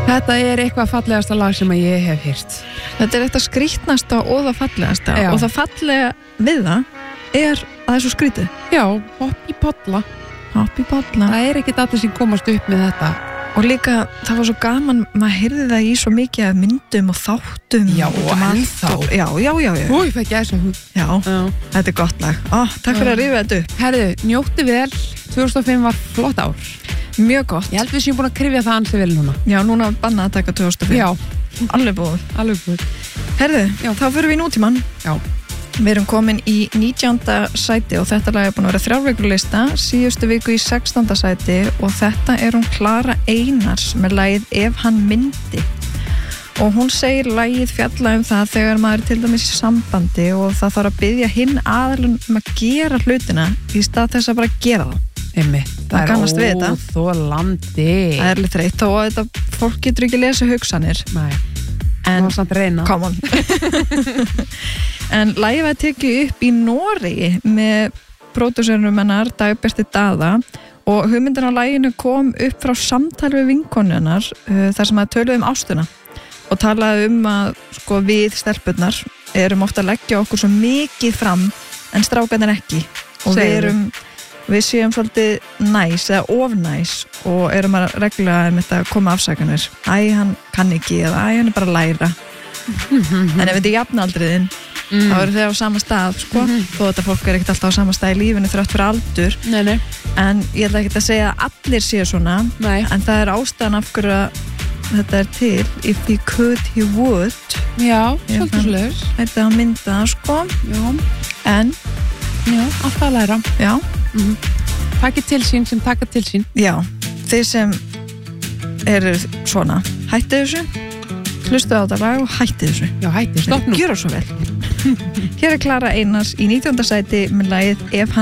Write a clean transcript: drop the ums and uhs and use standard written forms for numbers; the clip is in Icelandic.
Þetta eitthvað fallegasta lag sem ég hef heyrt. Þetta eitthvað skrítnasta og það fallegasta. Já. Og það fallega við það að svo skrítið. Já, hopp í polla. Hopp í polla. Það ekkert allir sem komast upp með þetta. Og líka, það var svo gaman, maður heyrði það í svo mikið af myndum og þáttum. Já, og ennþá. Já. Új, það gæsa hún. Já, þetta gott lag. Takk fyrir að rífa þetta upp. Herðu, njóttu vel. 2005 var flott ár. Mjög gott. Ég held við séum búin að kryfja það ansi vel núna. Já, núna bannað að taka 2005. Já. Alveg búið. Herðu, þá fyrir við í nútímann. Já. Við erum komin í 19. sæti og þetta lag búin að vera 3 vikur lista, síðustu viku í 16. sæti og þetta hún Klara Einars með lagið Ef hann myndi. Og hún segir lagið fjalla það þegar maður til dæmis í sambandi og það þarf að biðja hinn aðalum að gera hlutina í stað þess að bara gera það. Það kannast við þetta. Óþolandi. Það alveg þreytt og þetta fólk getur ekki lesa hugsanir. Nei. En það var samt reyna. Come on. En lagið var tekið upp í Noregi með pródúsörnum hennar Dagbjarti Daða og hugmyndin á laginu kom upp frá samtali við vinkonunnar þar sem að töluðu ástuna og talaði að við stelpurnar erum ofta að leggja okkur svo mikið fram en strákarnir ekki og við séum svolítið næs eða ofnæs og erum að reglulega með þetta koma afsakanir. Hann kann ekki eða hann bara að læra. En ef þetta jafnaldriðin þá eru þau á sama stað þó þetta fólk ekkert alltaf á sama stað í lífinu þrátt fyrir aldur. Nei. En ég ætla ekki að segja að allir séu svona. Nei. En það ástæðan af hverju að þetta til If he could, he would. Já, svolítið slags. Þetta að mynda Já. En alltaf að læra. Já. Takið til sín sem taka til sín. Já, þið sem eru svona hættið þessu, hlustu á þetta lag og hættið þessu. Já, hættið, stopp nú. Gjöra svo vel. Hér Klara Einars í 19. sæti með lagið Ef hann